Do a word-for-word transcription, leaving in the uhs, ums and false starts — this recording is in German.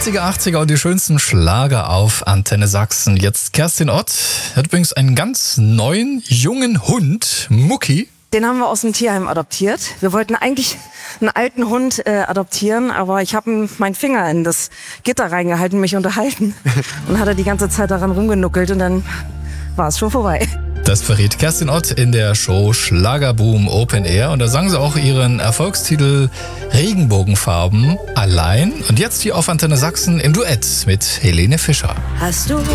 siebziger, achtziger und die schönsten Schlager auf Antenne Sachsen. Jetzt Kerstin Ott hat übrigens einen ganz neuen, jungen Hund, Mucki. Den haben wir aus dem Tierheim adoptiert. Wir wollten eigentlich einen alten Hund äh, adoptieren, aber ich habe meinen Finger in das Gitter reingehalten, mich unterhalten. Und hat er die ganze Zeit daran rumgenuckelt und dann war es schon vorbei. Das verriet Kerstin Ott in der Show Schlagerboom Open Air. Und da sang sie auch ihren Erfolgstitel Regenbogenfarben allein. Und jetzt hier auf Antenne Sachsen im Duett mit Helene Fischer. Hast du